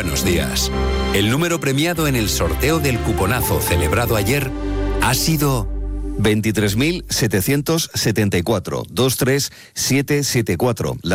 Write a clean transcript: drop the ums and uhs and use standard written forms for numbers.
Buenos días. El número premiado en el sorteo del cuponazo celebrado ayer ha sido 23.774, 23774.